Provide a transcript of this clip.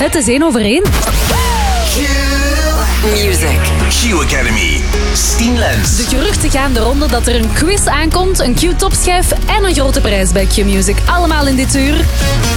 Het is 1/1. Music. Q Academy. Stien Lens. De geruchten gaan de ronde dat er een quiz aankomt, een Q-topschijf en een grote prijs bij Q Music. Allemaal in dit uur.